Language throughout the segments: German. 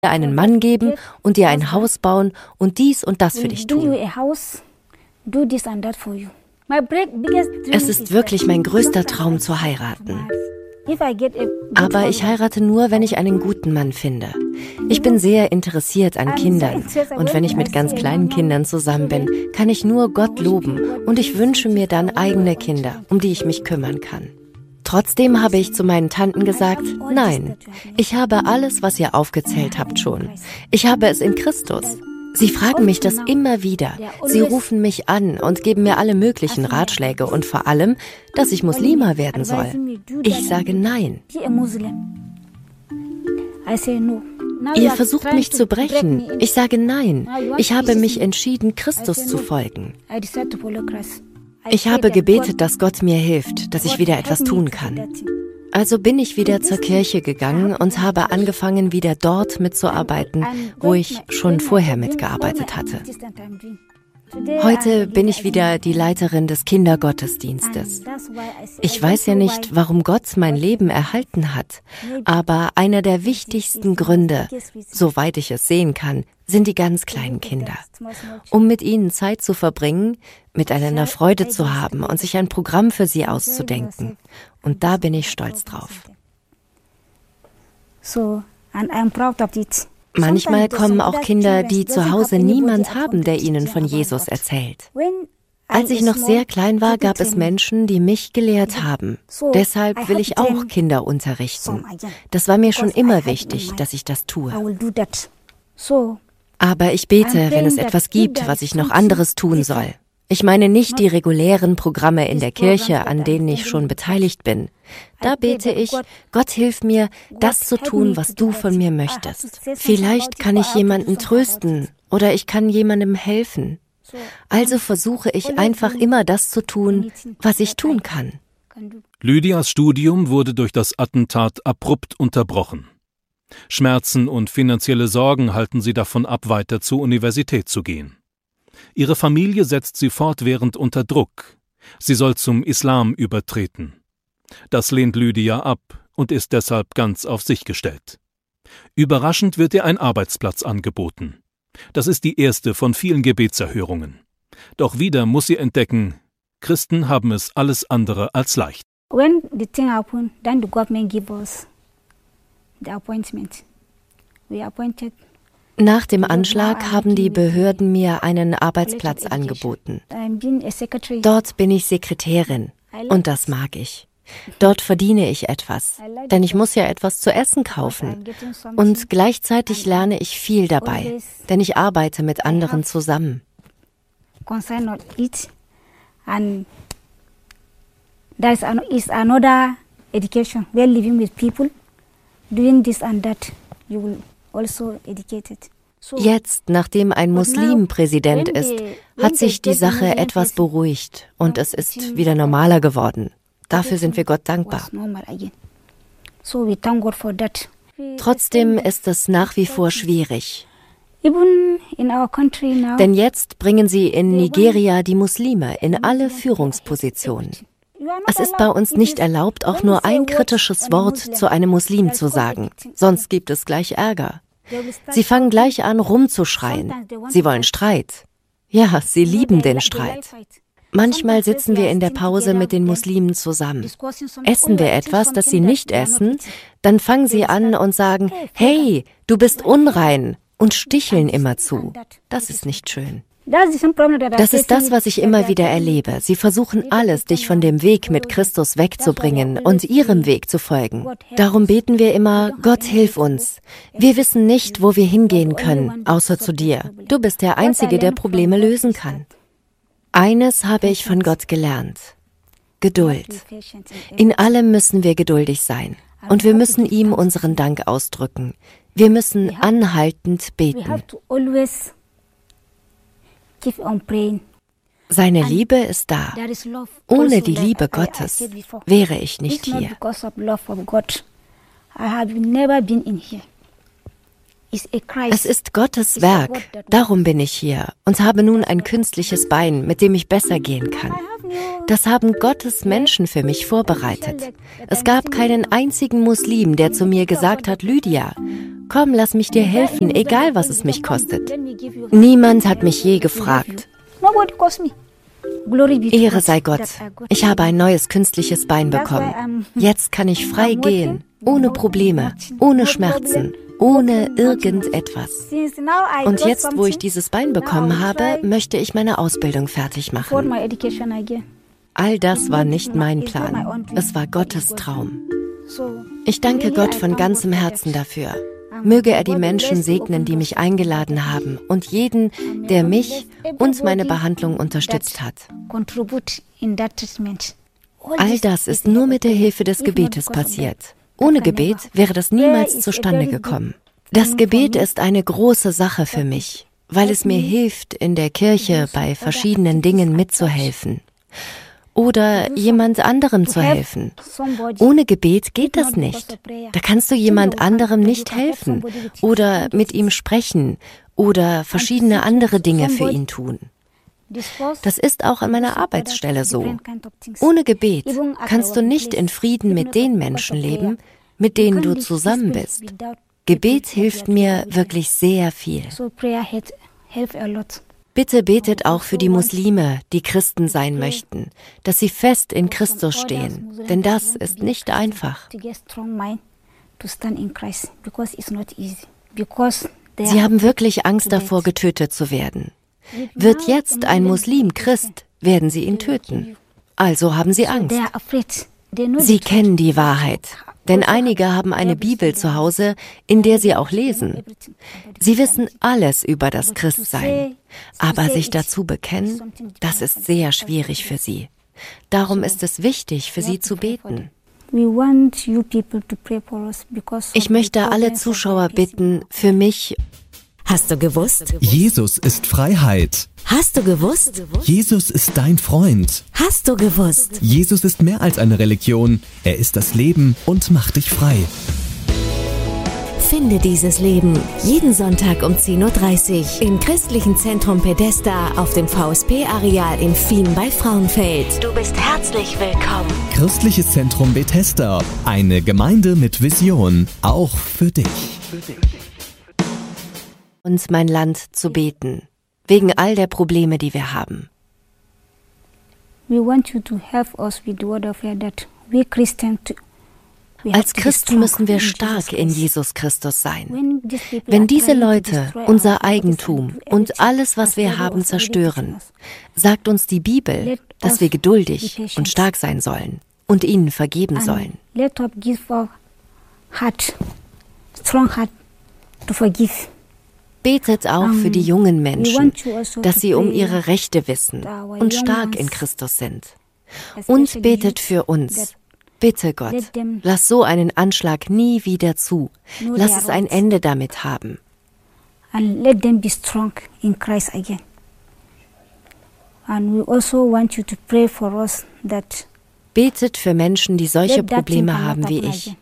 einen Mann geben und dir ein Haus bauen und dies und das für dich tun. Es ist wirklich mein größter Traum zu heiraten. Aber ich heirate nur, wenn ich einen guten Mann finde. Ich bin sehr interessiert an Kindern und wenn ich mit ganz kleinen Kindern zusammen bin, kann ich nur Gott loben und ich wünsche mir dann eigene Kinder, um die ich mich kümmern kann. Trotzdem habe ich zu meinen Tanten gesagt, nein, ich habe alles, was ihr aufgezählt habt schon. Ich habe es in Christus. Sie fragen mich das immer wieder. Sie rufen mich an und geben mir alle möglichen Ratschläge und vor allem, dass ich Muslima werden soll. Ich sage nein. Ihr versucht mich zu brechen. Ich sage nein. Ich habe mich entschieden, Christus zu folgen. Ich habe gebetet, dass Gott mir hilft, dass ich wieder etwas tun kann. Also bin ich wieder zur Kirche gegangen und habe angefangen, wieder dort mitzuarbeiten, wo ich schon vorher mitgearbeitet hatte. Heute bin ich wieder die Leiterin des Kindergottesdienstes. Ich weiß ja nicht, warum Gott mein Leben erhalten hat, aber einer der wichtigsten Gründe, soweit ich es sehen kann, sind die ganz kleinen Kinder. Um mit ihnen Zeit zu verbringen, miteinander Freude zu haben und sich ein Programm für sie auszudenken. Und da bin ich stolz drauf. Manchmal kommen auch Kinder, die zu Hause niemand haben, der ihnen von Jesus erzählt. Als ich noch sehr klein war, gab es Menschen, die mich gelehrt haben. Deshalb will ich auch Kinder unterrichten. Das war mir schon immer wichtig, dass ich das tue. Aber ich bete, wenn es etwas gibt, was ich noch anderes tun soll. Ich meine nicht die regulären Programme in der Kirche, an denen ich schon beteiligt bin. Da bete ich, Gott hilf mir, das zu tun, was du von mir möchtest. Vielleicht kann ich jemanden trösten oder ich kann jemandem helfen. Also versuche ich einfach immer das zu tun, was ich tun kann. Lydias Studium wurde durch das Attentat abrupt unterbrochen. Schmerzen und finanzielle Sorgen halten sie davon ab, weiter zur Universität zu gehen. Ihre Familie setzt sie fortwährend unter Druck. Sie soll zum Islam übertreten. Das lehnt Lydia ab und ist deshalb ganz auf sich gestellt. Überraschend wird ihr ein Arbeitsplatz angeboten. Das ist die erste von vielen Gebetserhörungen. Doch wieder muss sie entdecken, Christen haben es alles andere als leicht. When the thing happened, then the government gave us the appointment. We appointed. Nach dem Anschlag haben die Behörden mir einen Arbeitsplatz angeboten. Dort bin ich Sekretärin und das mag ich. Dort verdiene ich etwas, denn ich muss ja etwas zu essen kaufen. Und gleichzeitig lerne ich viel dabei, denn ich arbeite mit anderen zusammen. That is another education. We are living with people, doing this and that. You will also educate it. Jetzt, nachdem ein Muslim Präsident ist, hat sich die Sache etwas beruhigt und es ist wieder normaler geworden. Dafür sind wir Gott dankbar. Trotzdem ist es nach wie vor schwierig. Denn jetzt bringen sie in Nigeria die Muslime in alle Führungspositionen. Es ist bei uns nicht erlaubt, auch nur ein kritisches Wort zu einem Muslim zu sagen, sonst gibt es gleich Ärger. Sie fangen gleich an, rumzuschreien. Sie wollen Streit. Ja, sie lieben den Streit. Manchmal sitzen wir in der Pause mit den Muslimen zusammen. Essen wir etwas, das sie nicht essen, dann fangen sie an und sagen, hey, du bist unrein und sticheln immer zu. Das ist nicht schön. Das ist das, was ich immer wieder erlebe. Sie versuchen alles, dich von dem Weg mit Christus wegzubringen und ihrem Weg zu folgen. Darum beten wir immer, Gott, hilf uns. Wir wissen nicht, wo wir hingehen können, außer zu dir. Du bist der Einzige, der Probleme lösen kann. Eines habe ich von Gott gelernt: Geduld. In allem müssen wir geduldig sein. Und wir müssen ihm unseren Dank ausdrücken. Wir müssen anhaltend beten. Seine Liebe ist da. Ohne die Liebe Gottes wäre ich nicht hier. Es ist Gottes Werk, darum bin ich hier und habe nun ein künstliches Bein, mit dem ich besser gehen kann. Das haben Gottes Menschen für mich vorbereitet. Es gab keinen einzigen Muslim, der zu mir gesagt hat, Lydia, komm, lass mich dir helfen, egal was es mich kostet. Niemand hat mich je gefragt. Ehre sei Gott. Ich habe ein neues künstliches Bein bekommen. Jetzt kann ich frei gehen, ohne Probleme, ohne Schmerzen, ohne irgendetwas. Und jetzt, wo ich dieses Bein bekommen habe, möchte ich meine Ausbildung fertig machen. All das war nicht mein Plan. Es war Gottes Traum. Ich danke Gott von ganzem Herzen dafür. Möge er die Menschen segnen, die mich eingeladen haben und jeden, der mich und meine Behandlung unterstützt hat. All das ist nur mit der Hilfe des Gebetes passiert. Ohne Gebet wäre das niemals zustande gekommen. Das Gebet ist eine große Sache für mich, weil es mir hilft, in der Kirche bei verschiedenen Dingen mitzuhelfen. Oder jemand anderem zu helfen. Ohne Gebet geht das nicht. Da kannst du jemand anderem nicht helfen oder mit ihm sprechen oder verschiedene andere Dinge für ihn tun. Das ist auch an meiner Arbeitsstelle so. Ohne Gebet kannst du nicht in Frieden mit den Menschen leben, mit denen du zusammen bist. Gebet hilft mir wirklich sehr viel. Bitte betet auch für die Muslime, die Christen sein möchten, dass sie fest in Christus stehen, denn das ist nicht einfach. Sie haben wirklich Angst davor, getötet zu werden. Wird jetzt ein Muslim Christ, werden sie ihn töten. Also haben sie Angst. Sie kennen die Wahrheit. Denn einige haben eine Bibel zu Hause, in der sie auch lesen. Sie wissen alles über das Christsein. Aber sich dazu bekennen, das ist sehr schwierig für sie. Darum ist es wichtig, für sie zu beten. Ich möchte alle Zuschauer bitten, für mich. Hast du gewusst? Jesus ist Freiheit. Hast du gewusst? Jesus ist dein Freund. Hast du gewusst? Jesus ist mehr als eine Religion. Er ist das Leben und macht dich frei. Finde dieses Leben jeden Sonntag um 10:30 Uhr im Christlichen Zentrum Bethesda auf dem VSP-Areal in Fien bei Frauenfeld. Du bist herzlich willkommen. Christliches Zentrum Bethesda. Eine Gemeinde mit Vision. Auch für dich. Uns mein Land zu beten, wegen all der Probleme, die wir haben. Als Christen müssen wir stark in Jesus Christus sein. Wenn diese Leute unser Eigentum und alles, was wir haben, zerstören, sagt uns die Bibel, dass wir geduldig und stark sein sollen und ihnen vergeben sollen. Betet auch für die jungen Menschen, dass sie um ihre Rechte wissen und stark in Christus sind. Und betet für uns. Bitte Gott, lass so einen Anschlag nie wieder zu. Lass es ein Ende damit haben. Betet für Menschen, die solche Probleme haben wie ich.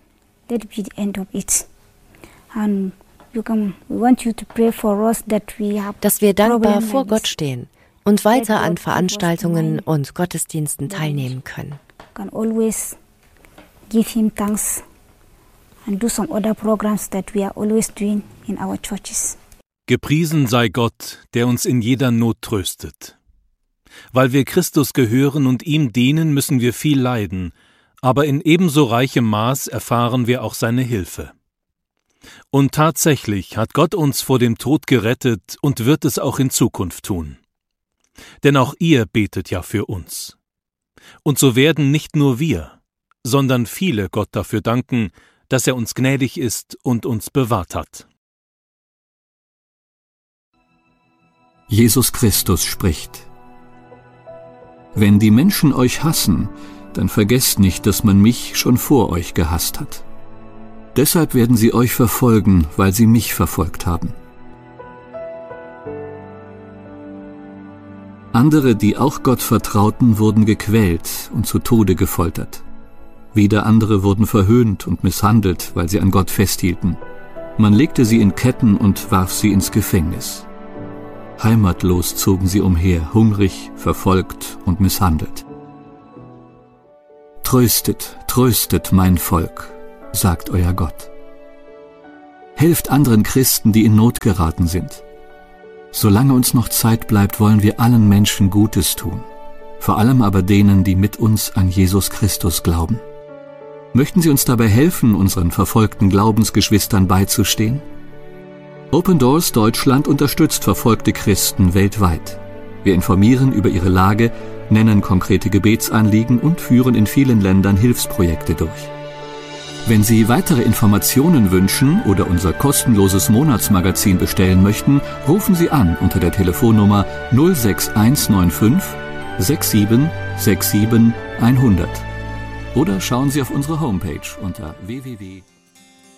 Dass wir dankbar vor Gott stehen und weiter an Veranstaltungen und Gottesdiensten teilnehmen können. Gepriesen sei Gott, der uns in jeder Not tröstet. Weil wir Christus gehören und ihm dienen, müssen wir viel leiden, aber in ebenso reichem Maß erfahren wir auch seine Hilfe. Und tatsächlich hat Gott uns vor dem Tod gerettet und wird es auch in Zukunft tun. Denn auch ihr betet ja für uns. Und so werden nicht nur wir, sondern viele Gott dafür danken, dass er uns gnädig ist und uns bewahrt hat. Jesus Christus spricht: Wenn die Menschen euch hassen, dann vergesst nicht, dass man mich schon vor euch gehasst hat. Deshalb werden sie euch verfolgen, weil sie mich verfolgt haben. Andere, die auch Gott vertrauten, wurden gequält und zu Tode gefoltert. Wieder andere wurden verhöhnt und misshandelt, weil sie an Gott festhielten. Man legte sie in Ketten und warf sie ins Gefängnis. Heimatlos zogen sie umher, hungrig, verfolgt und misshandelt. Tröstet, tröstet mein Volk, sagt euer Gott. Helft anderen Christen, die in Not geraten sind. Solange uns noch Zeit bleibt, wollen wir allen Menschen Gutes tun, vor allem aber denen, die mit uns an Jesus Christus glauben. Möchten Sie uns dabei helfen, unseren verfolgten Glaubensgeschwistern beizustehen? Open Doors Deutschland unterstützt verfolgte Christen weltweit. Wir informieren über ihre Lage, nennen konkrete Gebetsanliegen und führen in vielen Ländern Hilfsprojekte durch. Wenn Sie weitere Informationen wünschen oder unser kostenloses Monatsmagazin bestellen möchten, rufen Sie an unter der Telefonnummer 06195 6767 100 oder schauen Sie auf unsere Homepage unter www.opendoors.org.